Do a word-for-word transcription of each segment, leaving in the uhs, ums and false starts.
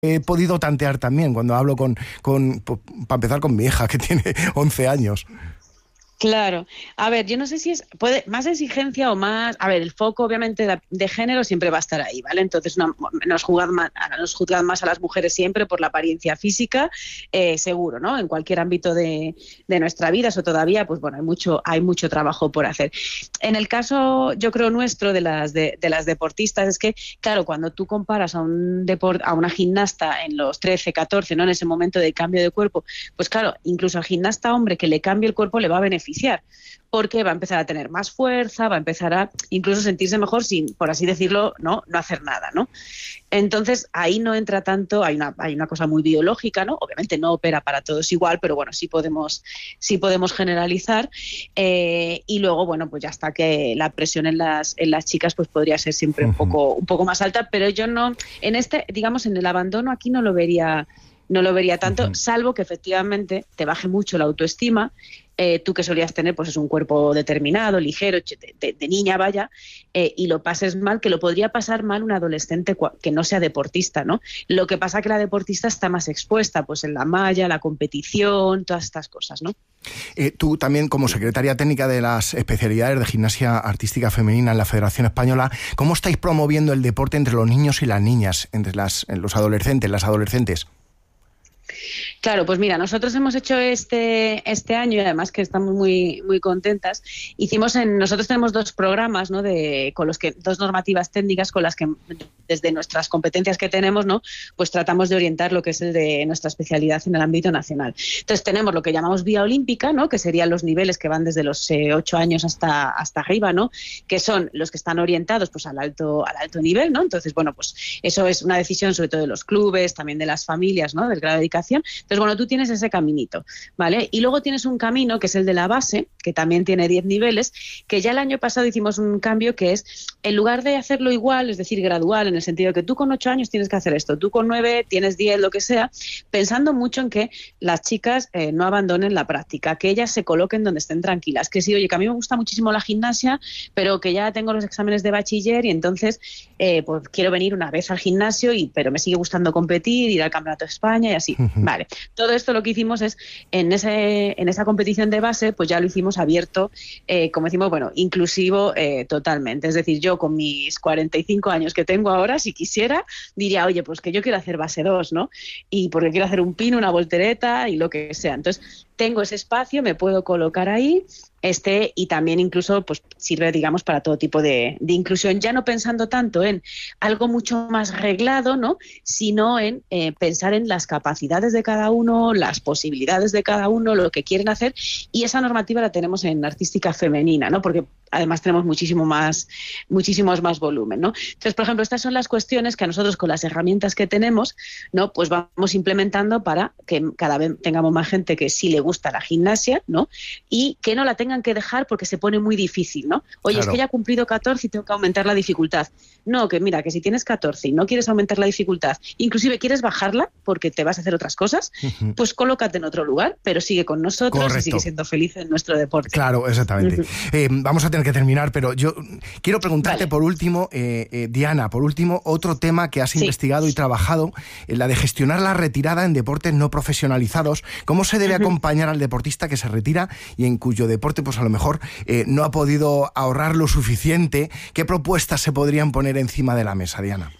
he podido tantear también cuando hablo con, con para empezar con mi hija, que tiene once años. Claro. A ver, yo no sé si es puede, más exigencia o más... A ver, el foco obviamente de, de género siempre va a estar ahí, ¿vale? Entonces no, nos, juzgan más, nos juzgan más a las mujeres siempre por la apariencia física, eh, seguro, ¿no? En cualquier ámbito de, de nuestra vida, eso todavía, pues bueno, hay mucho, hay mucho trabajo por hacer. En el caso, yo creo, nuestro de las, de, de las deportistas, es que, claro, cuando tú comparas a, un deport, a una gimnasta en los trece, catorce, ¿no? En ese momento de cambio de cuerpo, pues claro, incluso al gimnasta hombre que le cambie el cuerpo le va a beneficiar, porque va a empezar a tener más fuerza, va a empezar a incluso sentirse mejor sin, por así decirlo, no, no hacer nada, ¿no? Entonces ahí no entra tanto, hay una, hay una cosa muy biológica, ¿no? Obviamente no opera para todos igual, pero bueno, sí podemos, sí podemos generalizar, eh, y luego, bueno, pues ya está que la presión en las, en las chicas pues podría ser siempre uh-huh. un poco, un poco más alta, pero yo no, en este, digamos, en el abandono aquí no lo vería, no lo vería tanto, uh-huh. salvo que efectivamente te baje mucho la autoestima. Eh, tú que solías tener pues es un cuerpo determinado, ligero, de, de, de niña, vaya, eh, y lo pases mal, que lo podría pasar mal un adolescente que no sea deportista, ¿no? Lo que pasa que la deportista está más expuesta, pues en la malla, la competición, todas estas cosas, ¿no? Eh, tú también, como secretaria técnica de las especialidades de gimnasia artística femenina en la Federación Española, ¿cómo estáis promoviendo el deporte entre los niños y las niñas, entre las, los adolescentes, las adolescentes? Claro, pues mira, nosotros hemos hecho este este año, y además que estamos muy muy contentas, hicimos en nosotros tenemos dos programas, ¿no? De con los que dos normativas técnicas con las que desde nuestras competencias que tenemos, ¿no? Pues tratamos de orientar lo que es el de nuestra especialidad en el ámbito nacional. Entonces tenemos lo que llamamos vía olímpica, ¿no? Que serían los niveles que van desde los eh, ocho años hasta hasta arriba, ¿no? Que son los que están orientados pues al alto al alto nivel, ¿no? Entonces, bueno, pues eso es una decisión sobre todo de los clubes, también de las familias, ¿no? Del grado de dedicación. Entonces, bueno, tú tienes ese caminito, ¿vale? Y luego tienes un camino que es el de la base, que también tiene diez niveles, que ya el año pasado hicimos un cambio que es, en lugar de hacerlo igual, es decir, gradual, en el sentido de que tú con ocho años tienes que hacer esto, tú con nueve tienes diez, lo que sea, pensando mucho en que las chicas eh, no abandonen la práctica, que ellas se coloquen donde estén tranquilas, que sí, oye, que a mí me gusta muchísimo la gimnasia, pero que ya tengo los exámenes de bachiller y entonces eh, pues quiero venir una vez al gimnasio, y pero me sigue gustando competir, ir al Campeonato de España y así. Uh-huh. Vale, todo esto lo que hicimos es, en ese en esa competición de base, pues ya lo hicimos abierto, eh, como decimos, bueno, inclusivo eh, totalmente. Es decir, yo con mis cuarenta y cinco años que tengo ahora, si quisiera, diría, oye, pues que yo quiero hacer base dos, ¿no? Y porque quiero hacer un pin, una voltereta y lo que sea. Entonces, tengo ese espacio, me puedo colocar ahí, este, y también incluso pues sirve, digamos, para todo tipo de, de inclusión, ya no pensando tanto en algo mucho más reglado, ¿no? Sino en eh, pensar en las capacidades de cada uno, las posibilidades de cada uno, lo que quieren hacer, y esa normativa la tenemos en artística femenina, ¿no? Porque además tenemos muchísimo más, muchísimos más volumen, ¿no? Entonces, por ejemplo, estas son las cuestiones que a nosotros, con las herramientas que tenemos, ¿no? Pues vamos implementando para que cada vez tengamos más gente que sí le gusta la gimnasia, ¿no? Y que no la tengan que dejar porque se pone muy difícil, ¿no? Oye, claro, es que ya he cumplido catorce y tengo que aumentar la dificultad. No, que mira, que si tienes catorce y no quieres aumentar la dificultad, inclusive quieres bajarla porque te vas a hacer otras cosas, uh-huh. pues colócate en otro lugar, pero sigue con nosotros. Correcto. Y sigue siendo feliz en nuestro deporte. Claro, exactamente. Uh-huh. Eh, vamos a tener que terminar, pero yo quiero preguntarte, vale, por último, eh, eh, Diana, por último, otro tema que has sí. investigado y trabajado, eh, la de gestionar la retirada en deportes no profesionalizados. ¿Cómo se debe uh-huh. acompañar al deportista que se retira y en cuyo deporte pues a lo mejor eh, no ha podido ahorrar lo suficiente? ¿Qué propuestas se podrían poner encima de la mesa, Diana?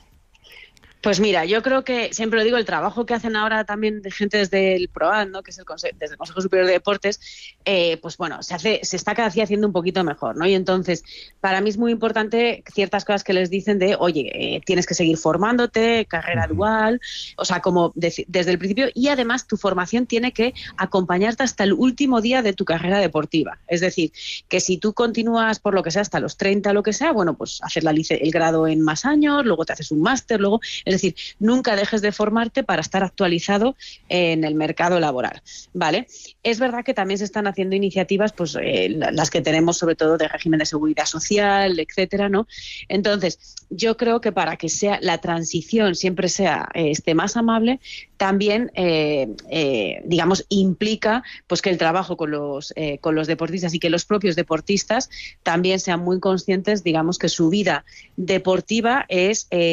Pues mira, yo creo que, siempre lo digo, el trabajo que hacen ahora también de gente desde el PROAD, ¿no? Que es el Conse- desde el Consejo Superior de Deportes, eh, pues bueno, se hace, se está cada día haciendo un poquito mejor, ¿no? Y entonces, para mí es muy importante ciertas cosas que les dicen de, oye, eh, tienes que seguir formándote, carrera uh-huh. dual, o sea, como de- desde el principio, y además tu formación tiene que acompañarte hasta el último día de tu carrera deportiva. Es decir, que si tú continúas por lo que sea hasta los treinta, lo que sea, bueno, pues hacer la lice- el grado en más años, luego te haces un máster, luego... Es decir, nunca dejes de formarte para estar actualizado en el mercado laboral, ¿vale? Es verdad que también se están haciendo iniciativas, pues eh, las que tenemos sobre todo de régimen de seguridad social, etcétera, ¿no? Entonces, yo creo que para que sea la transición siempre sea eh, este, más amable, también, eh, eh, digamos, implica pues que el trabajo con los, eh, con los deportistas y que los propios deportistas también sean muy conscientes, digamos, que su vida deportiva es... Eh,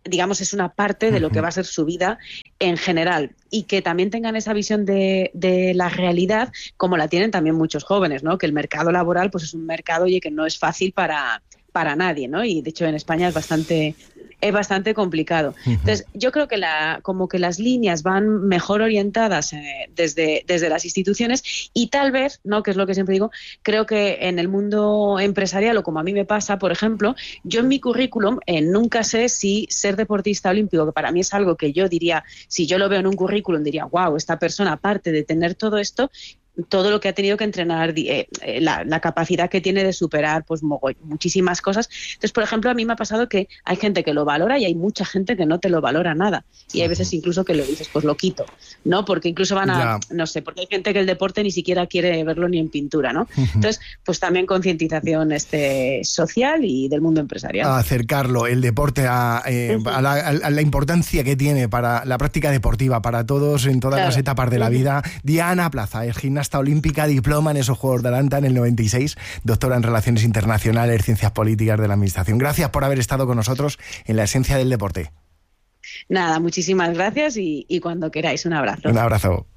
digamos, es una parte de lo que va a ser su vida en general, y que también tengan esa visión de, de la realidad como la tienen también muchos jóvenes, ¿no? Que el mercado laboral pues es un mercado, oye, que no es fácil para, para nadie, ¿no? Y de hecho en España es bastante... es bastante complicado. Entonces, yo creo que la, como que las líneas van mejor orientadas eh, desde, desde las instituciones, y tal vez, ¿no?, que es lo que siempre digo, creo que en el mundo empresarial, o como a mí me pasa, por ejemplo, yo en mi currículum eh, nunca sé si ser deportista olímpico, que para mí es algo que yo diría, si yo lo veo en un currículum, diría, wow, esta persona, aparte de tener todo esto, todo lo que ha tenido que entrenar, eh, la, la capacidad que tiene de superar pues muchísimas cosas. Entonces, por ejemplo, a mí me ha pasado que hay gente que lo valora y hay mucha gente que no te lo valora nada. Y hay veces incluso que lo dices, pues lo quito, ¿no? Porque incluso van a, ya. no sé, porque hay gente que el deporte ni siquiera quiere verlo ni en pintura, ¿no? Entonces, pues también concienciación este, social y del mundo empresarial. A acercarlo, el deporte, a, eh, a, la, a la importancia que tiene para la práctica deportiva, para todos en todas claro. las etapas de la vida. Diana Plaza es gimnasta olímpica, diploma en esos Juegos de Atlanta en el noventa y seis, doctora en Relaciones Internacionales, Ciencias Políticas de la Administración. Gracias por haber estado con nosotros en La Esencia del Deporte. Nada, muchísimas gracias y, y cuando queráis, un abrazo. Un abrazo.